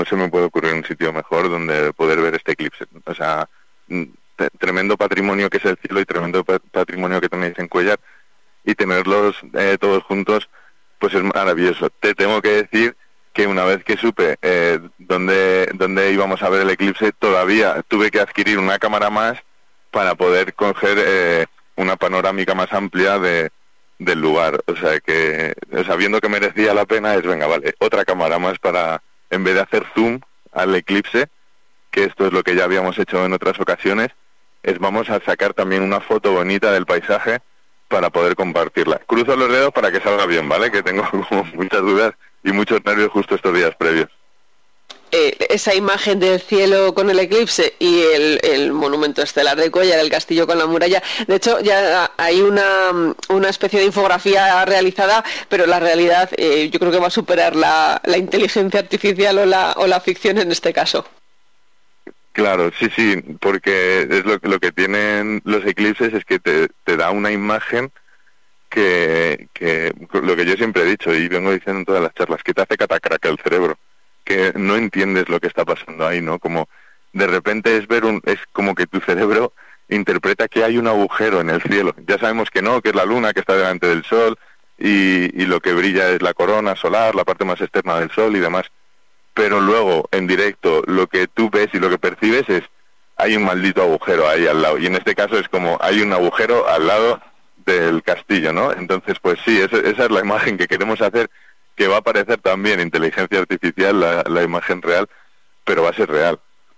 no se me puede ocurrir un sitio mejor donde poder ver este eclipse. O sea, tremendo patrimonio que es el cielo y tremendo patrimonio que tenéis en Cuéllar, y tenerlos todos juntos, pues es maravilloso. Te tengo que decir que una vez que supe dónde íbamos a ver el eclipse, todavía tuve que adquirir una cámara más para poder coger una panorámica más amplia del lugar. O sea, viendo que merecía la pena, venga, vale, otra cámara más para, en vez de hacer zoom al eclipse, que esto es lo que ya habíamos hecho en otras ocasiones, vamos a sacar también una foto bonita del paisaje para poder compartirla. Cruzo los dedos para que salga bien, ¿vale? Que tengo como muchas dudas y muchos nervios justo estos días previos. Esa imagen del cielo con el eclipse y el monumento estelar de Cuéllar, el castillo con la muralla. De hecho, ya hay una especie de infografía realizada, pero la realidad yo creo que va a superar la inteligencia artificial o la ficción en este caso. Claro, sí, porque es lo que tienen los eclipses, es que te da una imagen que lo que yo siempre he dicho y vengo diciendo en todas las charlas, que te hace catacraca el cerebro, que no entiendes lo que está pasando ahí, ¿no? Como de repente es como que tu cerebro interpreta que hay un agujero en el cielo. Ya sabemos que no, que es la luna que está delante del sol y lo que brilla es la corona solar, la parte más externa del sol y demás. Pero luego, en directo, lo que tú ves y lo que percibes hay un maldito agujero ahí al lado. Y en este caso es como hay un agujero al lado del castillo, ¿no? Entonces, pues sí, esa es la imagen que queremos hacer, que va a parecer también inteligencia artificial, la imagen real, pero va a ser real.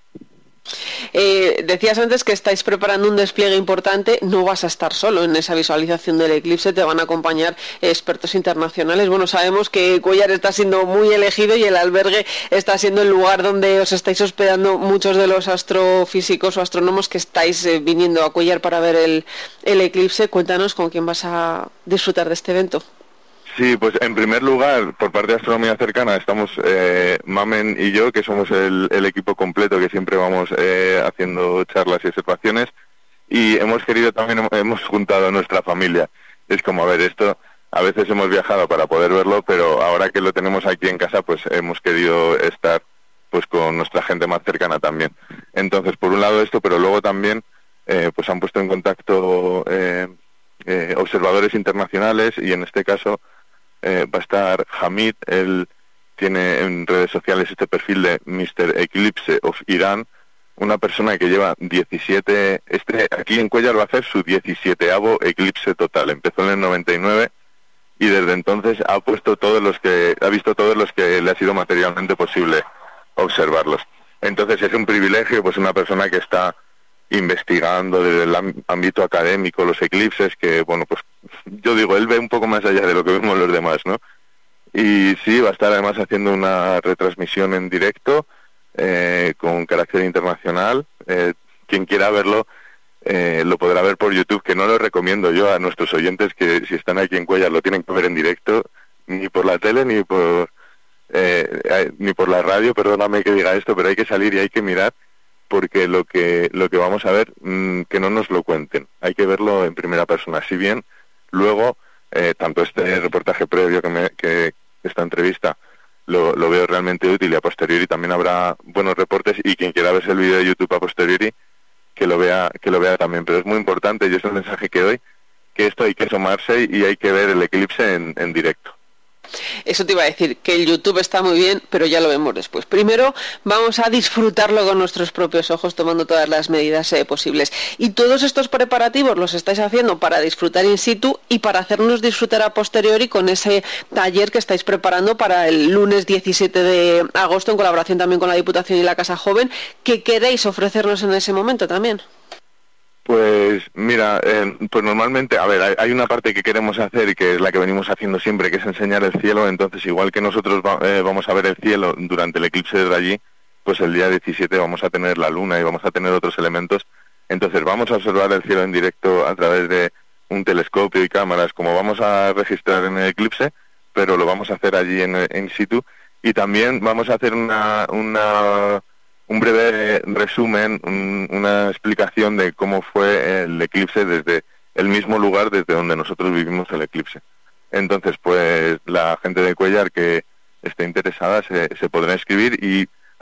Decías antes que estáis preparando un despliegue importante. No vas a estar solo en esa visualización del eclipse, te van a acompañar expertos internacionales. Bueno, sabemos que Cuéllar está siendo muy elegido y el albergue está siendo el lugar donde os estáis hospedando muchos de los astrofísicos o astrónomos que estáis viniendo a Cuéllar para ver el eclipse. Cuéntanos con quién vas a disfrutar de este evento. Sí, pues en primer lugar, por parte de Astronomía Cercana, estamos Mamen y yo, que somos el equipo completo que siempre vamos haciendo charlas y observaciones, y hemos juntado a nuestra familia. Es como, a ver, esto, a veces hemos viajado para poder verlo, pero ahora que lo tenemos aquí en casa, pues hemos querido estar pues con nuestra gente más cercana también. Entonces, por un lado esto, pero luego también pues han puesto en contacto observadores internacionales, y en este caso va a estar Hamid. Él tiene en redes sociales este perfil de Mr. Eclipse of Iran, una persona que lleva 17, aquí en Cuéllar va a hacer su 17avo eclipse total. Empezó en el 99 y desde entonces ha visto todos los que le ha sido materialmente posible observarlos. Entonces es un privilegio, pues una persona que está investigando desde el ámbito académico los eclipses, que bueno, pues yo digo, él ve un poco más allá de lo que vemos los demás, ¿no? Y sí, va a estar además haciendo una retransmisión en directo con carácter internacional. Quien quiera verlo lo podrá ver por YouTube, que no lo recomiendo yo a nuestros oyentes, que si están aquí en Cuéllar lo tienen que ver en directo, ni por la tele ni por la radio, perdóname que diga esto, pero hay que salir y hay que mirar, porque lo que vamos a ver, que no nos lo cuenten, hay que verlo en primera persona. Si bien luego, tanto este reportaje previo que esta entrevista lo veo realmente útil, y a posteriori también habrá buenos reportes, y quien quiera verse el vídeo de YouTube a posteriori, que lo vea también. Pero es muy importante, y es el mensaje que doy, que esto hay que asomarse y hay que ver el eclipse en directo. Eso te iba a decir, que el YouTube está muy bien, pero ya lo vemos después. Primero vamos a disfrutarlo con nuestros propios ojos, tomando todas las medidas posibles. Y todos estos preparativos los estáis haciendo para disfrutar in situ y para hacernos disfrutar a posteriori con ese taller que estáis preparando para el lunes 17 de agosto, en colaboración también con la Diputación y la Casa Joven. ¿Qué queréis ofrecernos en ese momento también? Pues mira, pues normalmente, a ver, hay una parte que queremos hacer y que es la que venimos haciendo siempre, que es enseñar el cielo. Entonces, igual que nosotros vamos a ver el cielo durante el eclipse desde allí, pues el día 17 vamos a tener la luna y vamos a tener otros elementos. Entonces vamos a observar el cielo en directo a través de un telescopio y cámaras, como vamos a registrar en el eclipse, pero lo vamos a hacer allí en situ. Y también vamos a hacer un breve resumen, una explicación de cómo fue el eclipse desde el mismo lugar desde donde nosotros vivimos el eclipse. Entonces, pues la gente de Cuéllar que esté interesada se podrá inscribir, y